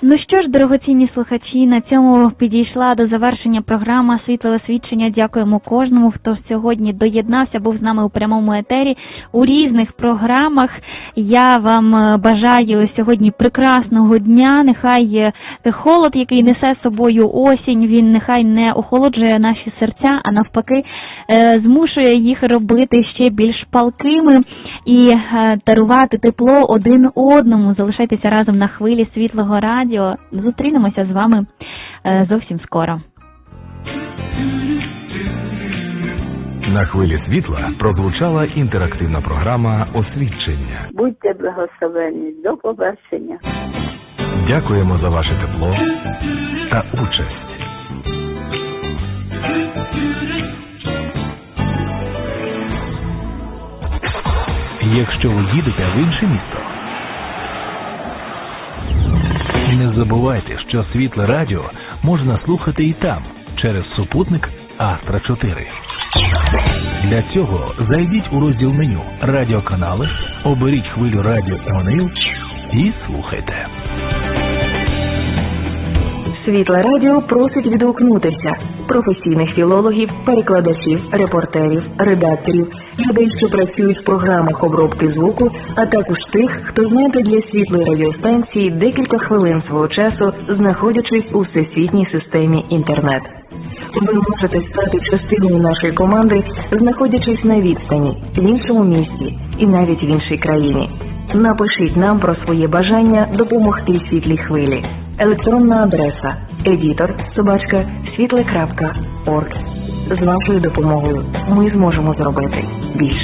Ну що ж, дорогоцінні слухачі, на цьому підійшла до завершення програма «Світле освічення». Дякуємо кожному, хто сьогодні доєднався, був з нами у прямому етері у різних програмах. Я вам бажаю сьогодні прекрасного дня. Нехай холод, який несе з собою осінь, він нехай не охолоджує наші серця, а навпаки змушує їх робити ще більш палкими і дарувати тепло один одному. Залишайтеся разом на хвилі Світлого радіо. Зустрінемося з вами зовсім скоро. На хвилі світла прозвучала інтерактивна програма «Освідчення». Будьте благословенні. До побачення. Дякуємо за ваше тепло та участь. Якщо ви їдете в інше місто, не забувайте, що Світле радіо можна слухати і там, через супутник Астра 4. Для цього зайдіть у розділ меню «Радіоканали», оберіть хвилю радіо «Еммануїл» і слухайте. Світле радіо просить відгукнутися професійних філологів, перекладачів, репортерів, редакторів, людей, що працюють в програмах обробки звуку, а також тих, хто знайде для світлої радіостанції декілька хвилин свого часу, знаходячись у всесвітній системі інтернет. Ви можете стати частиною нашої команди, знаходячись на відстані, в іншому місті і навіть в іншій країні. Напишіть нам про своє бажання допомогти світлій хвилі. Електронна адреса editor@світле.орг. З вашою допомогою ми зможемо зробити більше.